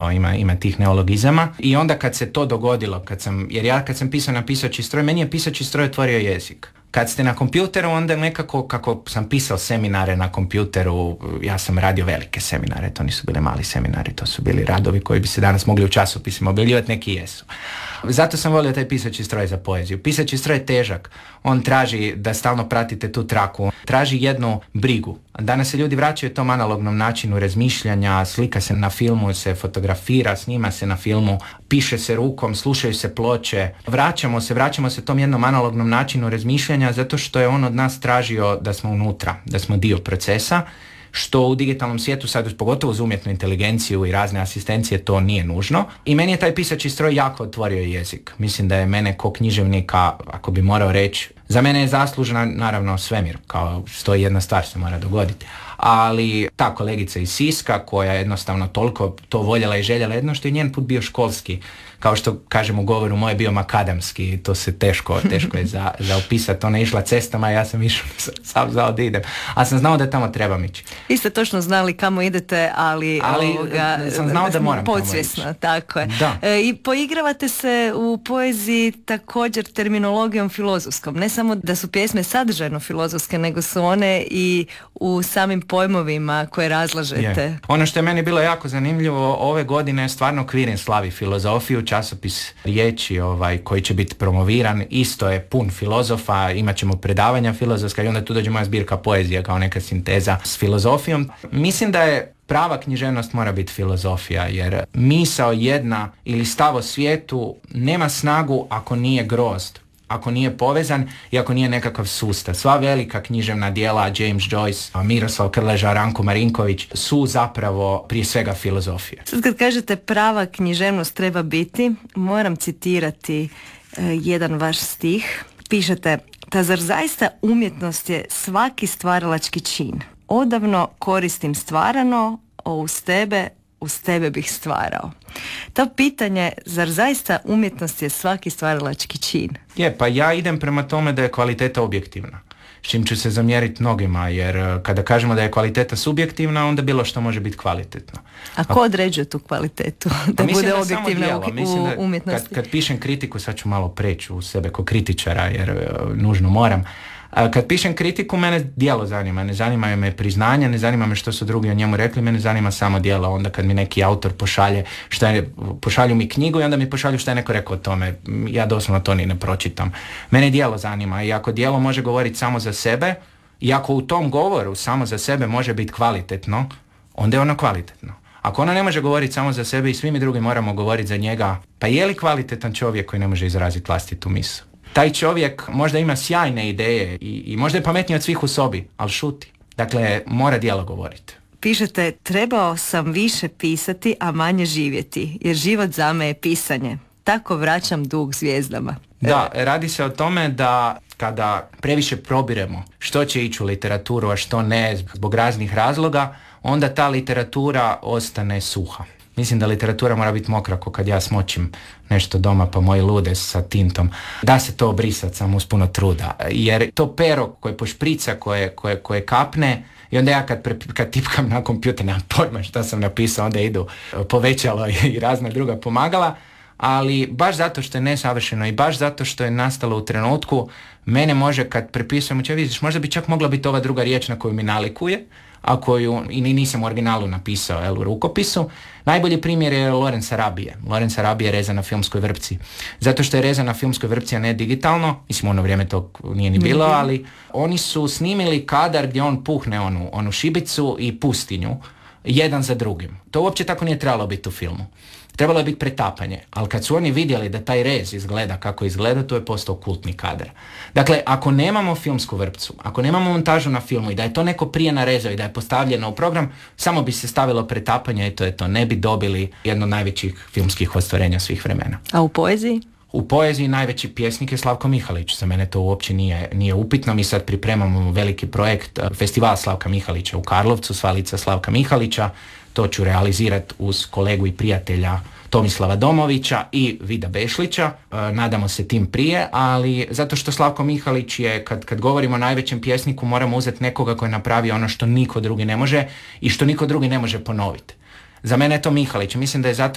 kao ima tih neologizama. I onda kad se to dogodilo, kad sam pisao na pisaći stroj, meni je pisaći stroj otvorio jezik. Kad ste na kompjuteru, onda nekako, kako sam pisao seminare na kompjuteru, ja sam radio velike seminare, to nisu bili mali seminari, to su bili radovi koji bi se danas mogli u časopisima objavljivati, neki jesu. Zato sam volio taj pisaći stroj za poeziju. Pisaći stroj je težak, on traži da stalno pratite tu traku, traži jednu brigu. Danas se ljudi vraćaju tom analognom načinu razmišljanja, slika se na filmu, se fotografira, snima se na filmu, piše se rukom, slušaju se ploče. Vraćamo se tom jednom analognom načinu razmišljanja zato što je on od nas tražio da smo unutra, da smo dio procesa, što u digitalnom svijetu sad, pogotovo uz umjetnu inteligenciju i razne asistencije, to nije nužno. I meni je taj pisaći stroj jako otvorio jezik. Mislim da je mene ko književnika, ako bi morao reći, za mene je zaslužna naravno svemir, kao što jedna stvar se mora dogoditi. Ali ta kolegica iz Siska koja je jednostavno toliko to voljela i željela, jedno što je njen put bio školski, kao što kažem u govoru, moj je bio makadamski, to se teško je za opisati. Ona je išla cestama, ja sam išao sam znao da idem, a sam znao da tamo trebam ići. Vi ste točno znali kamo idete, ali sam znao da moram podsvjesno, tamo ići. Tako je. I poigravate se u poeziji također terminologijom filozofskom. Ne samo da su pjesme sadržajno filozofske, nego su one i u samim pojmovima koje razlažete. Je. Ono što je meni bilo jako zanimljivo ove godine, stvarno Kvirin slavi filozofiju, časopis riječi koji će biti promoviran, isto je pun filozofa, imat ćemo predavanja filozofska i onda tu dođe moja zbirka poezije kao neka sinteza s filozofijom. Mislim da je prava književnost mora biti filozofija, jer misao jedna ili stav o svijetu nema snagu ako nije grozd, ako nije povezan i ako nije nekakav sustav. Sva velika književna djela, James Joyce, Miroslav Krleža, Ranko Marinković, su zapravo prije svega filozofije. Sad kad kažete prava književnost treba biti, moram citirati jedan vaš stih. Pišete: "Ta zar zaista umjetnost je svaki stvaralački čin? Odavno koristim stvarano, uz tebe bih stvarao." To pitanje, zar zaista umjetnost je svaki stvaralački čin? Je, pa ja idem prema tome da je kvaliteta objektivna, s čim ću se zamjeriti mnogima, jer kada kažemo da je kvaliteta subjektivna, onda bilo što može biti kvalitetno. A ko određuje tu kvalitetu? Da bude objektivna u umjetnosti? Kad pišem kritiku, sad ću malo preći u sebe ko kritičara, jer nužno moram. Kad pišem kritiku, mene djelo zanima, ne zanimaju me priznanja, ne zanima me što su drugi o njemu rekli, mene zanima samo djelo. Onda kad mi neki autor pošalju mi knjigu i onda mi pošalju što je neko rekao o tome, ja doslovno to ni ne pročitam. Mene djelo zanima i ako djelo može govoriti samo za sebe i ako u tom govoru samo za sebe može biti kvalitetno, onda je ono kvalitetno. Ako ono ne može govoriti samo za sebe i svi mi drugi moramo govoriti za njega, pa je li kvalitetan čovjek koji ne može izraziti vlastitu misao? Taj čovjek možda ima sjajne ideje i možda je pametniji od svih u sobi, ali šuti. Dakle, mora djelo govoriti. Pišete: "Trebao sam više pisati, a manje živjeti, jer život za me je pisanje. Tako vraćam dug zvijezdama." Da, radi se o tome da kada previše probiremo što će ići u literaturu, a što ne, zbog raznih razloga, onda ta literatura ostane suha. Mislim da literatura mora biti mokra, ko kad ja smočim nešto doma pa moji lude sa tintom. Da se to obrisati samo uz puno truda. Jer to pero koje pošprica, koje kapne, i onda ja kad tipkam na kompjuter, nemam pojma šta sam napisao, onda idu povećalo i razna druga pomagala. Ali baš zato što je nesavršeno i baš zato što je nastalo u trenutku, mene može kad prepisujem, vidiš, možda bi čak mogla biti ova druga riječ na koju mi nalikuje, a koju i nisam u originalu napisao u rukopisu. Najbolji primjer je Lawrence Arabije. Lawrence Arabije je rezan na filmskoj vrpci. Zato što je rezan na filmskoj vrpci, a ne digitalno, mislim u ono vrijeme to nije ni bilo, ali oni su snimili kadar gdje on puhne onu šibicu i pustinju, jedan za drugim. To uopće tako nije trebalo biti u filmu. Trebalo je biti pretapanje, ali kad su oni vidjeli da taj rez izgleda kako izgleda, to je postao kultni kadar. Dakle, ako nemamo filmsku vrpcu, ako nemamo montažu na filmu i da je to neko prije narezao i da je postavljeno u program, samo bi se stavilo pretapanje i to je to. Ne bi dobili jedno od najvećih filmskih ostvarenja svih vremena. A u poeziji? U poeziji najveći pjesnik je Slavko Mihalić. Za mene to uopće nije upitno. Mi sad pripremamo veliki projekt, festival Slavka Mihalića u Karlovcu, Sva lica Slavka Mihalića. To ću realizirati uz kolegu i prijatelja Tomislava Domovića i Vida Bešlića. Nadamo se tim prije, ali zato što Slavko Mihalić je, kad govorimo o najvećem pjesniku, moramo uzeti nekoga koji napravi ono što niko drugi ne može i što niko drugi ne može ponoviti. Za mene je to Mihalić. Mislim da je zato